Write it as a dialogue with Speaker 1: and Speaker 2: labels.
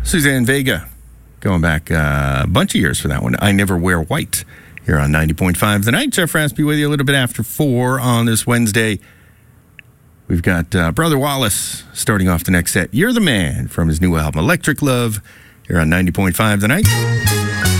Speaker 1: Suzanne Vega, going back a bunch of years for that one. I Never Wear White here on 90.5 The Night. Jeff Raspy with you a little bit after 4 on this Wednesday. We've got Brother Wallace starting off the next set. You're the Man from his new album, Electric Love, here on 90.5 The Night.